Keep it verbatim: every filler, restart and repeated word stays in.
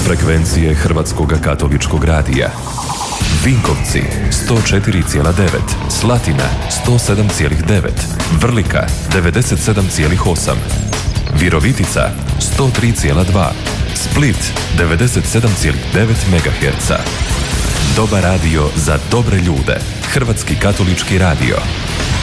Frekvencije Hrvatskog katoličkog radija. Vinkovci sto četiri zarez devet, Slatina sto sedam zarez devet, Vrlika devedeset sedam zarez osam, Virovitica sto tri zarez dva, Split devedeset sedam zarez devet megaherca. Dobar radio za dobre ljude. Hrvatski katolički radio.